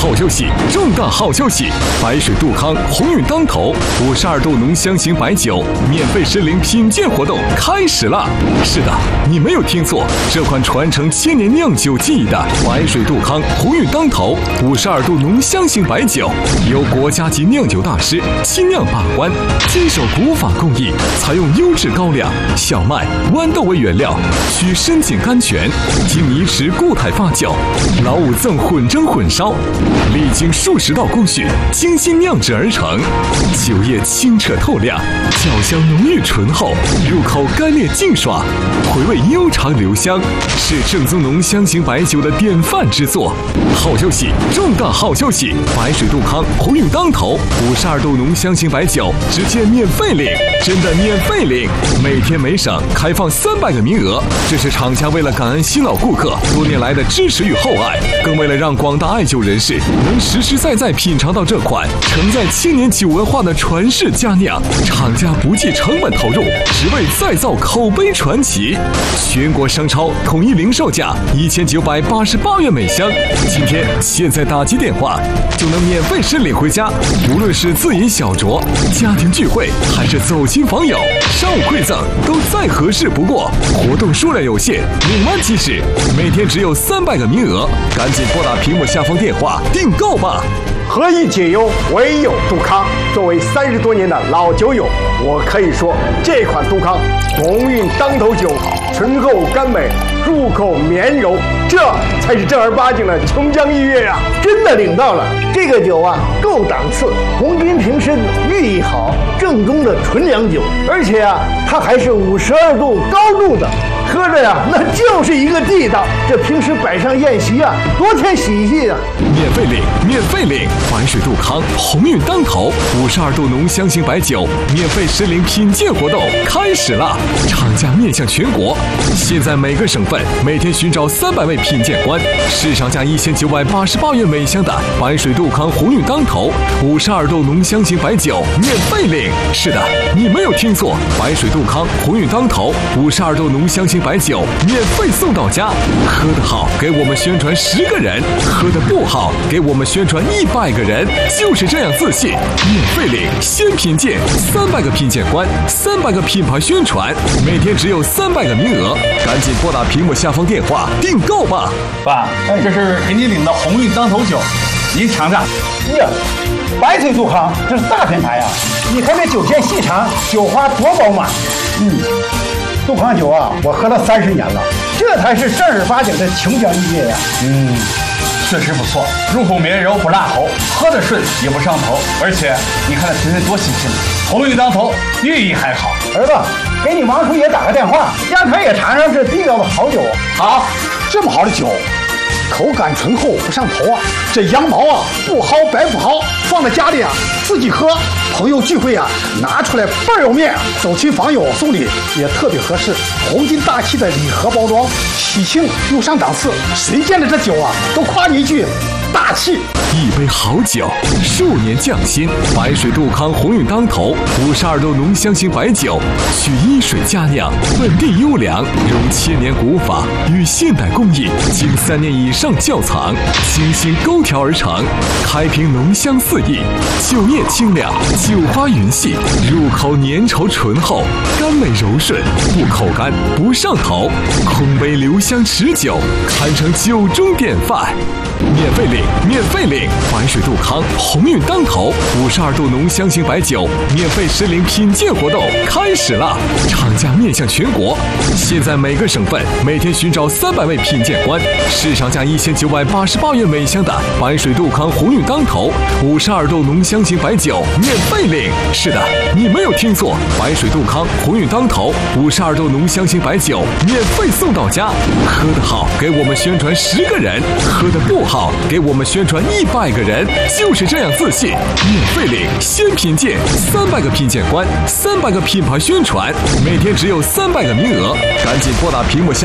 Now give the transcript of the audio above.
好消息，重大好消息！白水杜康鸿运当头，52度浓香型白酒免费申领品鉴活动开始了。是的，你没有听错，这款传承1000年酿酒技艺的白水杜康鸿运当头52度浓香型白酒，由国家级酿酒大师精酿把关，坚守古法工艺，采用优质高粱、小麦、豌豆为原料，取深井甘泉，经泥池固态发酵，老五赠混蒸混烧，历经数十道工序，精心酿制而成。酒液清澈透亮，酒香浓郁醇厚，入口干裂净爽，回味悠长留香，是正宗浓香型白酒的典范之作。好消息，重大好消息！白水杜康鸿运当头52度浓香型白酒直接免费领，真的免费领！每天每省开放300个名额，这是厂家为了感恩新老顾客多年来的支持与厚爱，更为了让广大爱酒人士能实实在在品尝到这款承载1000年酒文化的传世佳酿，厂家不计成本投入，只为再造口碑传奇。全国商超统一零售价1988元每箱，现在打击电话就能免费申领回家。无论是自饮小酌、家庭聚会，还是走亲访友、商务馈赠，都再合适不过。活动数量有限，领完即止，每天只有300个名额，赶紧拨打屏幕下方电话订购吧。 何以解忧，唯有杜康。作为30多年的老酒友，我可以说，这款杜康鸿运当头酒，醇厚甘美，入口绵柔，这才是正儿八经的琼浆玉液啊！ 真的领到了，这个酒啊，够档次，红金瓶身，寓意好，正宗的纯粮酒，而且啊，它还是52度高度的。喝着呀，那就是一个地道。这平时摆上宴席啊，多添喜气啊！ 免费领，免费领！白水杜康鸿运当头52度浓香型白酒免费申领品鉴活动开始了，厂家面向全国，现在每个省份每天寻找300位品鉴官，市场价1988元每箱的白水杜康鸿运当头52度浓香型白酒免费领。是的，你没有听错，白水杜康鸿运当头52度浓香型白酒免费送到家。喝得好，给我们宣传10个人；喝得不好，给我们宣传100个人。就是这样自信，免费领，先品鉴，300个品鉴官，300个品牌宣传，每天只有300个名额，赶紧拨打屏幕下方电话订购吧。 爸，这是给你领的鸿运当头酒，您尝尝。 呀，白水杜康这是大品牌啊！你看这酒线细长，酒花多饱满。杜康酒啊，我喝了30年了，这才是正儿八经的琼浆玉液呀。 确实不错，入口绵柔不辣喉，喝得顺也不上头，而且你看这瓶子多新鲜，鸿运当头，寓意还好。 儿子，给你王叔也打个电话，让他也尝尝这地道的好酒。 好，这么好的酒，口感醇厚不上头啊，这羊毛啊不薅白不薅，放在家里啊自己喝，朋友聚会啊拿出来倍儿有面，走亲访友送礼也特别合适。红金大气的礼盒包装，喜庆又上档次，谁见了这酒啊都夸你一句大气。 一杯好酒，数年匠心，白水杜康鸿运当头52度浓香型白酒，取一水佳酿，本地优良，融1000年古法与现代工艺，经3年以上窖藏，精心勾调而成，开瓶浓香四溢，酒液清亮，酒花匀细，入口粘稠醇厚，甘美柔顺，不口干不上头，空杯留香持久，堪称酒中典范。免费领，免费领！白水杜康鸿运当头52度浓香型白酒免费申领品鉴活动开始了，厂家面向全国，现在每个省份每天寻找300位品鉴官，市场价1988元每箱的白水杜康鸿运当头52度浓香型白酒免费领。是的，你没有听错，白水杜康鸿运当头52度浓香型白酒免费送到家。喝得好，给我们宣传10个人；喝得不好，给我们宣传100个人。就是这样自信，免费领，先品鉴，300个品鉴官，300个品牌宣传，每天只有300个名额，赶紧拨打屏幕下